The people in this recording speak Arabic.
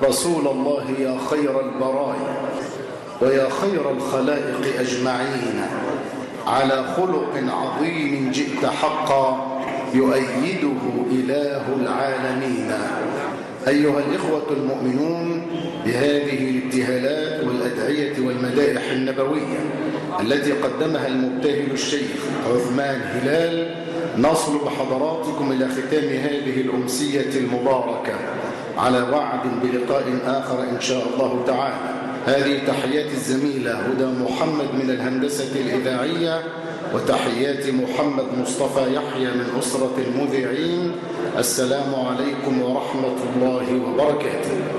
رسول الله يا خير البرايا ويا خير الخلائق أجمعين، على خلق عظيم جئت حقا يؤيده إله العالمين. أيها الإخوة المؤمنون، بهذه الابتهالات والأدعية والمدائح النبوية التي قدمها المبتهل الشيخ عثمان هلال، نصل بحضراتكم إلى ختام هذه الأمسية المباركة، على وعد بلقاء آخر إن شاء الله تعالى. هذه تحيات الزميلة هدى محمد من الهندسة الإذاعية، وتحيات محمد مصطفى يحيى من أسرة المذيعين. السلام عليكم ورحمة الله وبركاته.